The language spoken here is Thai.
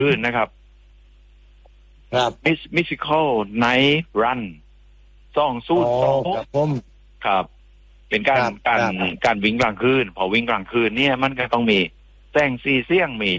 คืนนะครับครับ Mystical Night Run 2026 ครับผมครับเป็นการครับการครับการวิ่งกลางคืนพอวิ่งกลางคืนเนี่ยมันก็ต้องมีแสงสีเสียงมี